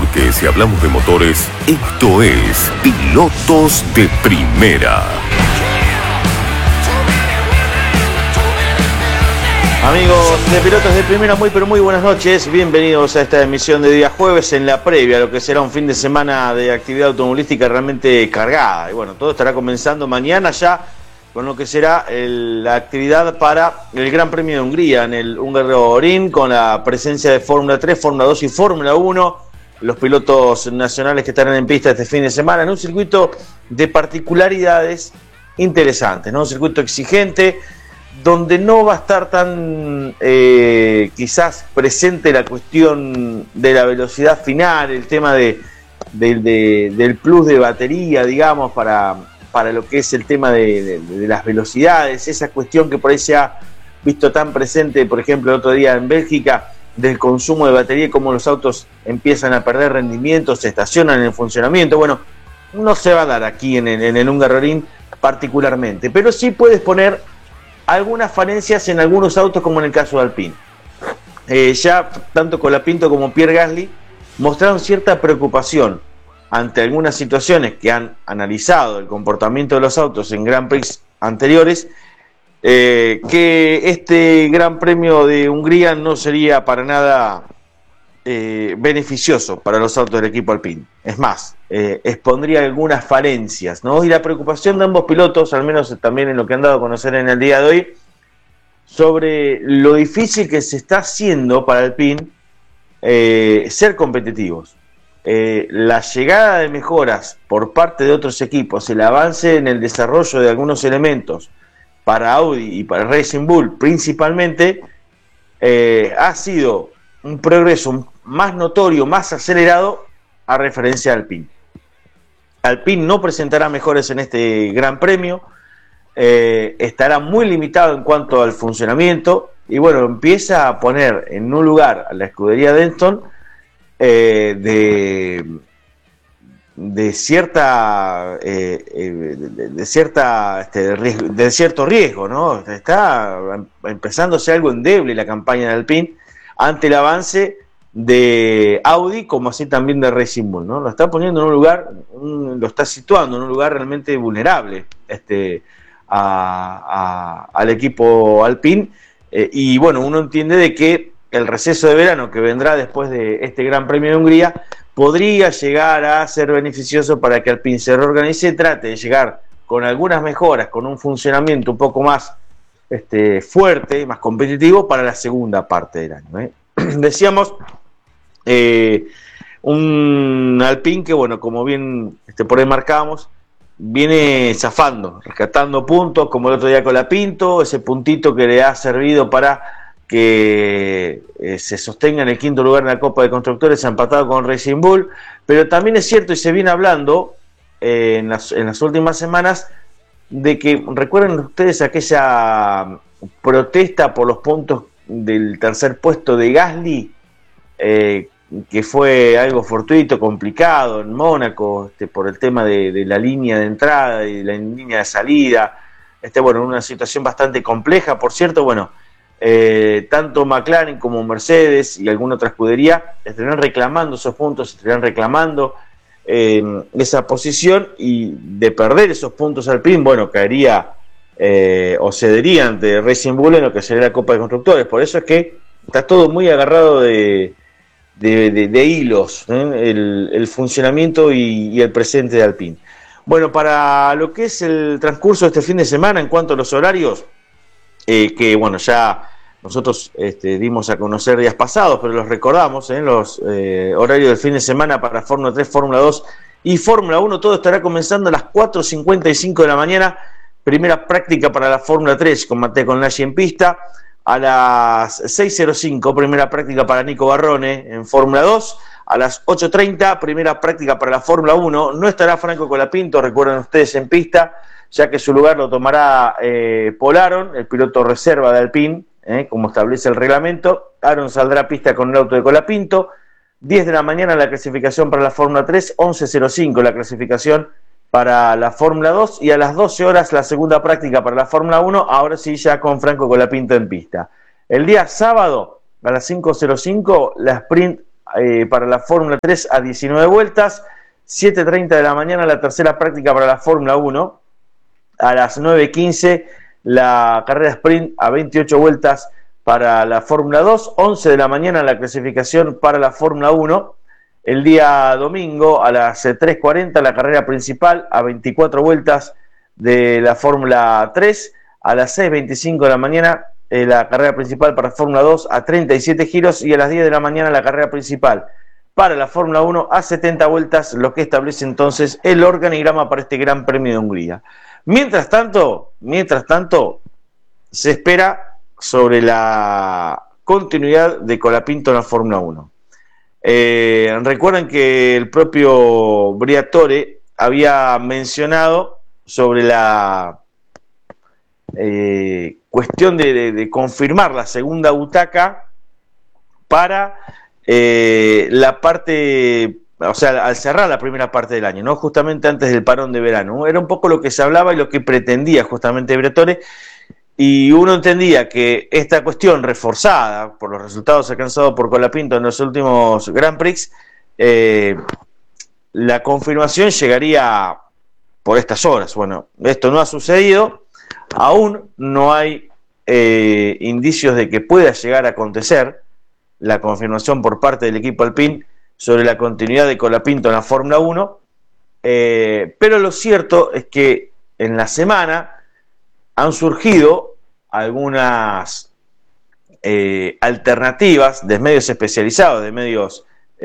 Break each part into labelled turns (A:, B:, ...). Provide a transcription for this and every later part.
A: Porque si hablamos de motores, esto es Pilotos de Primera.
B: Amigos de Pilotos de Primera, muy buenas noches. Bienvenidos a esta emisión de día jueves en la previa a lo que será un fin de semana de actividad automovilística realmente cargada. Y bueno, todo estará comenzando mañana ya con lo que será la actividad para el Gran Premio de Hungría en el Hungaroring, con la presencia de Fórmula 3, Fórmula 2 y Fórmula 1. Los pilotos nacionales que estarán en pista este fin de semana en un circuito de particularidades interesantes, ¿no? Un circuito exigente, donde no va a estar tan quizás presente la cuestión de la velocidad final, el tema del plus de batería, digamos, para lo que es el tema de las velocidades, esa cuestión que por ahí se ha visto tan presente, por ejemplo, el otro día en Bélgica, del consumo de batería y cómo los autos empiezan a perder rendimiento, se estacionan en funcionamiento. Bueno, no se va a dar aquí en el Hungaroring particularmente, pero sí puedes poner algunas falencias en algunos autos, como en el caso de Alpine. Ya tanto Colapinto como Pierre Gasly mostraron cierta preocupación ante algunas situaciones que han analizado el comportamiento de los autos en Grand Prix anteriores, que este Gran Premio de Hungría no sería para nada beneficioso para los autos del equipo Alpine. Es más, expondría algunas falencias, ¿no? Y la preocupación de ambos pilotos, al menos también en lo que han dado a conocer en el día de hoy, sobre lo difícil que se está haciendo para Alpine ser competitivos. La llegada de mejoras por parte de otros equipos, el avance en el desarrollo de algunos elementos para Audi y para Racing Bull principalmente, ha sido un progreso más notorio, más acelerado a referencia a Alpine. Alpine no presentará mejores en este Gran Premio, estará muy limitado en cuanto al funcionamiento y bueno, empieza a poner en un lugar a la escudería Denton de cierto riesgo, ¿no? Está empezándose algo endeble la campaña de Alpine ante el avance de Audi, como así también de Racing Bull, ¿no? Lo está poniendo en un lugar, lo está situando en un lugar realmente vulnerable al equipo Alpine, y bueno, uno entiende de que el receso de verano que vendrá después de este Gran Premio de Hungría podría llegar a ser beneficioso para que Alpine se reorganice y trate de llegar con algunas mejoras, con un funcionamiento un poco más fuerte, más competitivo para la segunda parte del año, ¿eh? Decíamos, un Alpine que, bueno, como bien por ahí marcábamos, viene zafando, rescatando puntos, como el otro día con Colapinto, ese puntito que le ha servido para que se sostenga en el quinto lugar en la Copa de Constructores, empatado con Racing Bull. Pero también es cierto, y se viene hablando en las últimas semanas, de que, recuerden ustedes aquella protesta por los puntos del tercer puesto de Gasly, que fue algo fortuito, complicado en Mónaco, por el tema de la línea de entrada y la línea de salida, bueno, una situación bastante compleja, por cierto. Bueno, tanto McLaren como Mercedes y alguna otra escudería estarán reclamando esos puntos, estarán reclamando esa posición, y de perder esos puntos Alpine, bueno, caería o cedería ante Racing Bull en lo que sería la Copa de Constructores. Por eso es que está todo muy agarrado de hilos, el funcionamiento y el presente de Alpine. Bueno, para lo que es el transcurso de este fin de semana en cuanto a los horarios, que bueno, ya nosotros dimos a conocer días pasados, pero los recordamos, los horarios del fin de semana para Fórmula 3, Fórmula 2 y Fórmula 1, todo estará comenzando a las 4:55 de la mañana, primera práctica para la Fórmula 3 con Mateo Colnaghi en pista. A las 6:05, primera práctica para Nico Barrone en Fórmula 2. A las 8:30, primera práctica para la Fórmula 1. No estará Franco Colapinto, recuerden ustedes, en pista, ya que su lugar lo tomará Paul Aron, el piloto reserva de Alpine, como establece el reglamento. Aron saldrá a pista con el auto de Colapinto. 10 de la mañana la clasificación para la Fórmula 3, 11:05 la clasificación para la Fórmula 2, y a las 12 horas la segunda práctica para la Fórmula 1, ahora sí ya con Franco Colapinto en pista. El día sábado, a las 5:05, la sprint para la Fórmula 3 a 19 vueltas, 7:30 de la mañana la tercera práctica para la Fórmula 1, a las 9:15 la carrera sprint a 28 vueltas para la Fórmula 2, 11 de la mañana la clasificación para la Fórmula 1, el día domingo a las 3:40 la carrera principal a 24 vueltas de la Fórmula 3, a las 6:25 de la mañana la carrera principal para Fórmula 2 a 37 giros y a las 10 de la mañana la carrera principal para la Fórmula 1 a 70 vueltas, lo que establece entonces el organigrama para este Gran Premio de Hungría. Mientras tanto, se espera sobre la continuidad de Colapinto en la Fórmula 1. Recuerden que el propio Briatore había mencionado sobre la cuestión de confirmar la segunda butaca para la parte, o sea, al cerrar la primera parte del año, ¿no? Justamente antes del parón de verano. Era un poco lo que se hablaba y lo que pretendía justamente Briatore, y uno entendía que esta cuestión reforzada por los resultados alcanzados por Colapinto en los últimos Grand Prix, la confirmación llegaría por estas horas. Bueno, esto no ha sucedido, aún no hay indicios de que pueda llegar a acontecer la confirmación por parte del equipo Alpine sobre la continuidad de Colapinto en la Fórmula 1, pero lo cierto es que en la semana han surgido algunas alternativas de medios especializados, de medios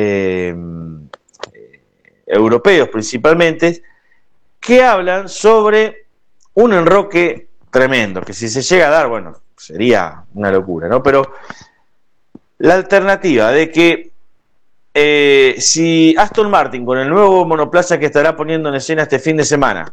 B: europeos principalmente, que hablan sobre un enroque tremendo, que si se llega a dar, bueno, sería una locura, ¿no? Pero la alternativa de que si Aston Martin, con el nuevo monoplaza que estará poniendo en escena este fin de semana,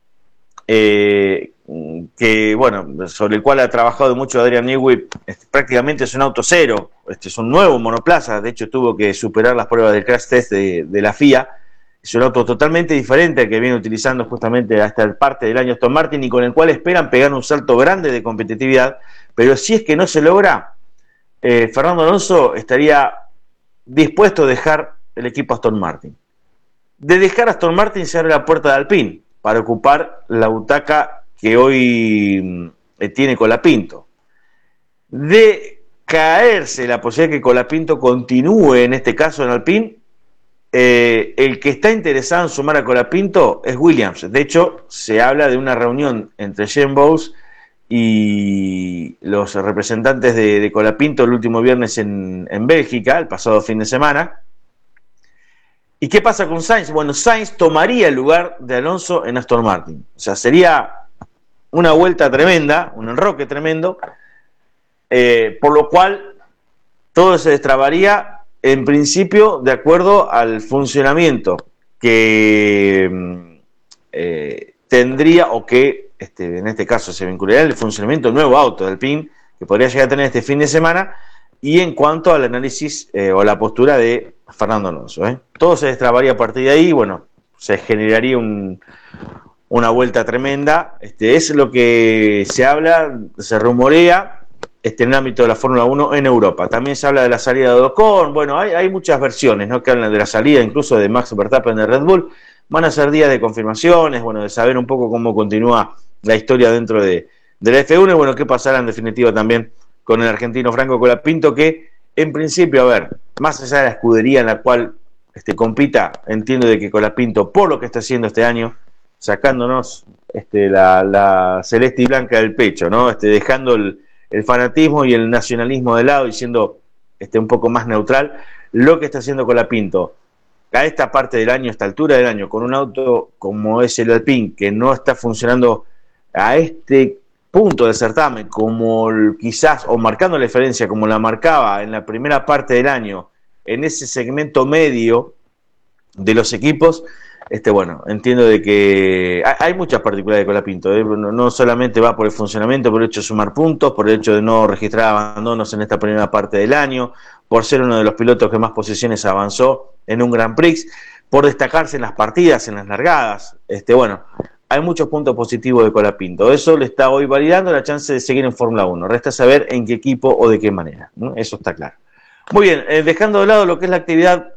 B: que bueno, sobre el cual ha trabajado mucho Adrian Newey, prácticamente es un auto cero, es un nuevo monoplaza, de hecho tuvo que superar las pruebas del crash test de la FIA, es un auto totalmente diferente al que viene utilizando justamente hasta el parte del año Aston Martin y con el cual esperan pegar un salto grande de competitividad, pero si es que no se logra, Fernando Alonso estaría dispuesto a dejar el equipo Aston Martin. De dejar Aston Martin se abre la puerta de Alpine para ocupar la butaca que hoy tiene Colapinto. De caerse la posibilidad de que Colapinto continúe en este caso en Alpine, el que está interesado en sumar a Colapinto es Williams. De hecho, se habla de una reunión entre Jean Bowles y los representantes de Colapinto el último viernes en Bélgica, el pasado fin de semana. ¿Y qué pasa con Sainz? Bueno, Sainz tomaría el lugar de Alonso en Aston Martin. O sea, sería una vuelta tremenda, un enroque tremendo, por lo cual todo se destrabaría en principio de acuerdo al funcionamiento que tendría o que en este caso se vincularía el funcionamiento del nuevo auto del Alpine que podría llegar a tener este fin de semana, y en cuanto al análisis o la postura de Fernando Alonso. Todo se destrabaría a partir de ahí, bueno, se generaría una vuelta tremenda. Es lo que se habla, se rumorea en el ámbito de la Fórmula 1 en Europa. También se habla de la salida de Ocon. Bueno, hay muchas versiones, ¿no?, que hablan de la salida incluso de Max Verstappen de Red Bull. Van a ser días de confirmaciones, bueno, de saber un poco cómo continúa la historia dentro de la F1 y bueno, qué pasará en definitiva también con el argentino Franco Colapinto, que en principio, a ver, más allá de la escudería en la cual compita, entiendo de que Colapinto, por lo que está haciendo este año, sacándonos la celeste y blanca del pecho, ¿no? Dejando el fanatismo y el nacionalismo de lado y siendo un poco más neutral, lo que está haciendo Colapinto a esta parte del año, a esta altura del año, con un auto como es el Alpine, que no está funcionando a este punto del certamen, como quizás, o marcando la diferencia como la marcaba en la primera parte del año, en ese segmento medio de los equipos, bueno, entiendo de que hay muchas particularidades de Colapinto, no solamente va por el funcionamiento, por el hecho de sumar puntos, por el hecho de no registrar abandonos en esta primera parte del año, por ser uno de los pilotos que más posiciones avanzó en un Grand Prix, por destacarse en las partidas, en las largadas. Bueno, hay muchos puntos positivos de Colapinto. Eso le está hoy validando la chance de seguir en Fórmula 1. Resta saber en qué equipo o de qué manera, ¿no? Eso está claro. Muy bien, dejando de lado lo que es la actividad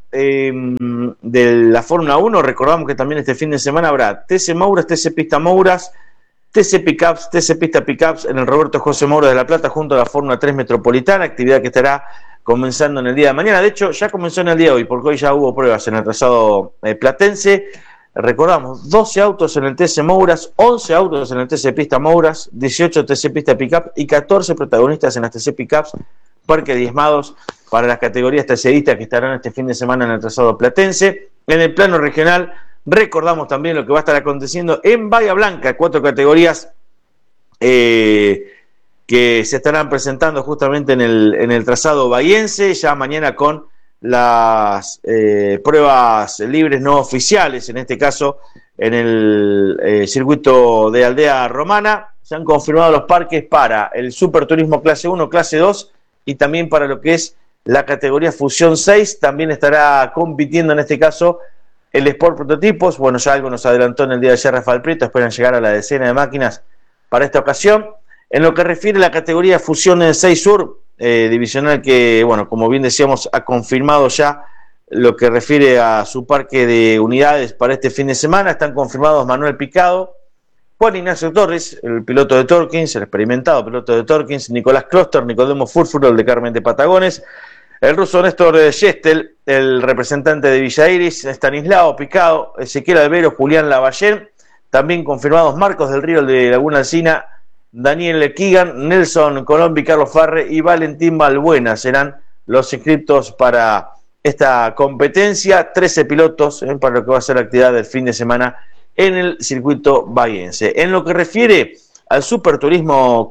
B: de la Fórmula 1, recordamos que también este fin de semana habrá TC Mouras, TC Pista Mouras, TC Pickups, TC Pista Pickups en el Roberto José Moura de La Plata junto a la Fórmula 3 Metropolitana, actividad que estará comenzando en el día de mañana. De hecho, ya comenzó en el día de hoy, porque hoy ya hubo pruebas en el trazado platense. Recordamos, 12 autos en el TC Mouras, 11 autos en el TC Pista Mouras, 18 TC Pista Pickup y 14 protagonistas en las TC Pickups, parque diezmados para las categorías TCistas que estarán este fin de semana en el trazado platense. En el plano regional, recordamos también lo que va a estar aconteciendo en Bahía Blanca, 4 categorías que se estarán presentando justamente en el trazado bahiense, ya mañana con las pruebas libres no oficiales, en este caso en el circuito de Aldea Romana. Se han confirmado los parques para el Superturismo clase 1, clase 2 y también para lo que es la categoría Fusión 6. También estará compitiendo en este caso el Sport Prototipos. Bueno, ya algo nos adelantó en el día de ayer Rafael Prieto, esperan llegar a la decena de máquinas para esta ocasión. En lo que refiere a la categoría Fusión 6 Sur, divisional que, bueno, como bien decíamos, ha confirmado ya lo que refiere a su parque de unidades para este fin de semana. Están confirmados Manuel Picado, Juan Ignacio Torres, el piloto de Torkins, el experimentado piloto de Torkins, Nicolás Kloster, Nicodemo Furfuro, el de Carmen de Patagones, el ruso Néstor Gestel, el representante de Villa Iris, Estanislao Picado, Ezequiel Albero, Julián Lavallén, también confirmados Marcos del Río, el de Laguna Alsina, Daniel Keegan, Nelson Colombi, Carlos Farre y Valentín Balbuena serán los inscriptos para esta competencia. 13 pilotos para lo que va a ser la actividad del fin de semana en el circuito bahiense. En lo que refiere al Superturismo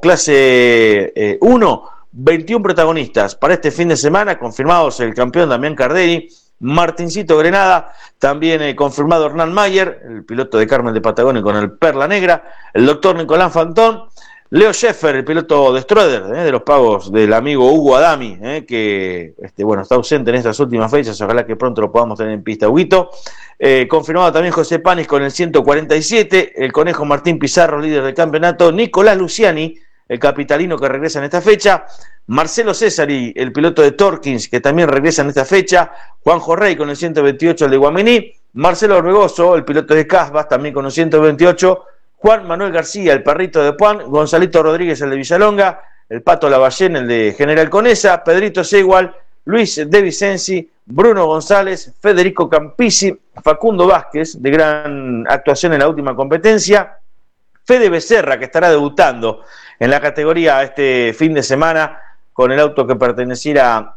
B: clase 1, 21 protagonistas para este fin de semana, confirmados el campeón Damián Carderi, Martincito Grenada, también confirmado Hernán Mayer, el piloto de Carmen de Patagonia con el Perla Negra, el doctor Nicolás Fantón, Leo Scheffer, el piloto de Stroeder, de los pagos del amigo Hugo Adami, que bueno, está ausente en estas últimas fechas, ojalá que pronto lo podamos tener en pista, Huguito. Confirmado también José Panis con el 147, el Conejo Martín Pizarro, líder del campeonato, Nicolás Luciani, el capitalino que regresa en esta fecha, Marcelo Cesari, el piloto de Torkins, que también regresa en esta fecha, Juanjo Rey con el 128, el de Guaminí, Marcelo Orbegoso, el piloto de Casbas, también con el 128, Juan Manuel García, el perrito de Puan, Gonzalito Rodríguez, el de Villalonga, el Pato Lavallén, el de General Conesa, Pedrito Segual, Luis de Vicenzi, Bruno González, Federico Campisi, Facundo Vázquez, de gran actuación en la última competencia, Fede Becerra, que estará debutando en la categoría este fin de semana con el auto que perteneciera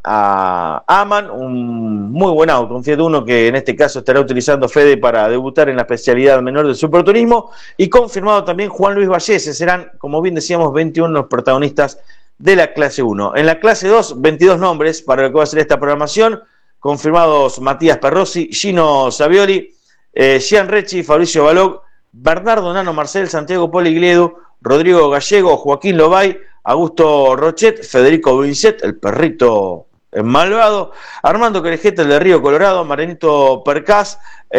B: a Aman, un muy buen auto, un Fiat Uno que en este caso estará utilizando Fede para debutar en la especialidad menor del Superturismo, y confirmado también Juan Luis Vallese. Serán, como bien decíamos, 21 los protagonistas de la clase 1. En la clase 2, 22 nombres para lo que va a ser esta programación, confirmados Matías Perrossi, Gino Savioli, Gian Recci, Fabricio Balog, Bernardo Nano Marcel, Santiago Poligliedu, Rodrigo Gallego, Joaquín Lobay, Augusto Rochet, Federico Vincet, el perrito malvado, Armando Querejeta, el de Río Colorado, Marenito Percás,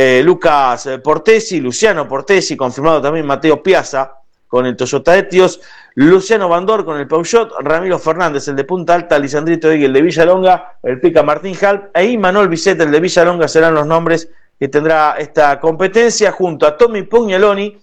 B: Lucas Portesi, Luciano Portesi, confirmado también Mateo Piazza con el Toyota Etios, Luciano Bandor con el Peugeot, Ramiro Fernández, el de Punta Alta, Lisandrito Egui, el de Villalonga, el Pica Martín Halp, e Imanol Vicente, el de Villalonga, serán los nombres que tendrá esta competencia, junto a Tommy Pugnaloni,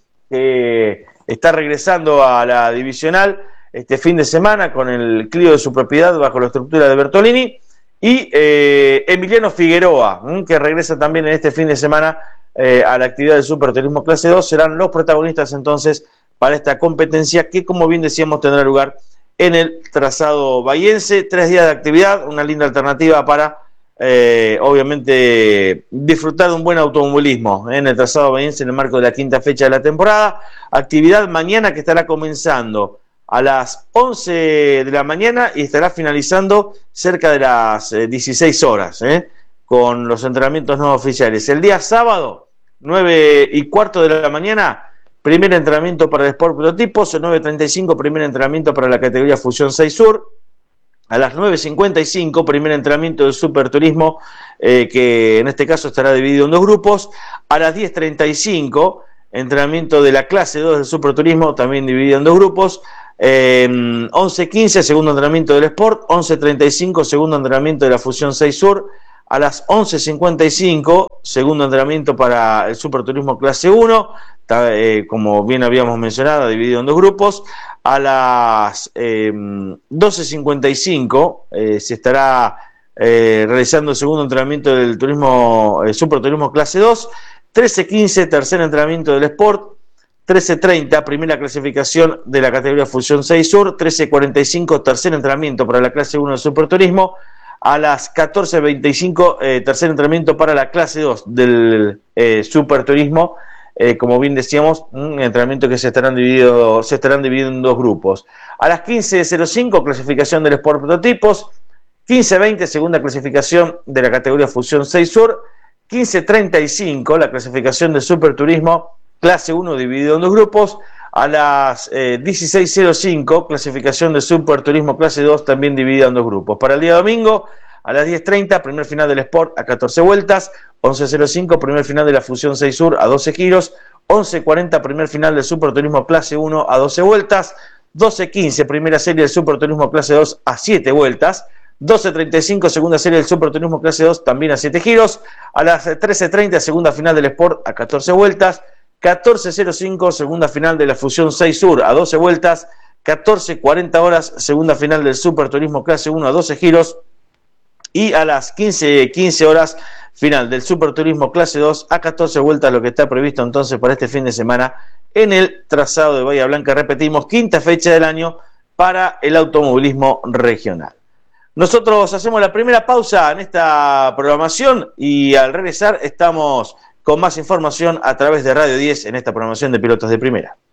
B: que está regresando a la divisional este fin de semana con el Clio de su propiedad bajo la estructura de Bertolini, y Emiliano Figueroa, que regresa también en este fin de semana a la actividad del Superturismo clase 2, serán los protagonistas entonces para esta competencia que, como bien decíamos, tendrá lugar en el trazado bahiense. 3 días de actividad, una linda alternativa para obviamente disfrutar de un buen automovilismo en el trazado bahiense en el marco de la 5ª fecha de la temporada. Actividad mañana que estará comenzando a las 11 de la mañana y estará finalizando cerca de las 16 horas, con los entrenamientos no oficiales. El día sábado, 9:15 de la mañana, primer entrenamiento para el Sport Prototipos, 9:35 primer entrenamiento para la categoría Fusión 6 Sur, a las 9:55 primer entrenamiento del Superturismo, que en este caso estará dividido en 2 grupos, a las 10:35 entrenamiento de la clase 2 del Superturismo, también dividido en 2 grupos, 11:15, segundo entrenamiento del Sport. 11:35, segundo entrenamiento de la Fusión 6 Sur. A las 11:55, segundo entrenamiento para el Superturismo Clase 1, como bien habíamos mencionado, dividido en dos grupos. A las 12:55 se estará realizando el segundo entrenamiento del Superturismo Clase 2. 13:15, tercer entrenamiento del Sport. 13:30, primera clasificación de la categoría Fusión 6 Sur. 13:45, tercer entrenamiento para la clase 1 del Superturismo. A las 14:25, tercer entrenamiento para la clase 2 del Superturismo. Como bien decíamos, un entrenamiento que se estarán dividiendo en dos grupos. A las 15:05, clasificación del Sport Prototipos. 15:20, segunda clasificación de la categoría Fusión 6 Sur. 15:35, la clasificación del Superturismo Clase 1 dividido en dos grupos. A las 16:05, clasificación de Superturismo Clase 2 también dividida en dos grupos. Para el día domingo, a las 10:30, primer final del Sport a 14 vueltas. 11:05, primer final de la Fusión 6 Sur a 12 giros. 11:40, primer final del Superturismo Clase 1 a 12 vueltas. 12:15, primera serie del Superturismo Clase 2 a 7 vueltas. 12:35, segunda serie del Superturismo Clase 2 también a 7 giros. A las 13:30, segunda final del Sport a 14 vueltas. 14:05, segunda final de la Fusión 6 Sur a 12 vueltas. 14:40 horas, segunda final del Superturismo Clase 1 a 12 giros. Y a las 15:15 horas, final del Superturismo Clase 2 a 14 vueltas, lo que está previsto entonces para este fin de semana en el trazado de Bahía Blanca. Repetimos, quinta fecha del año para el automovilismo regional. Nosotros hacemos la primera pausa en esta programación y al regresar estamos con más información a través de Radio 10 en esta programación de Pilotos de Primera.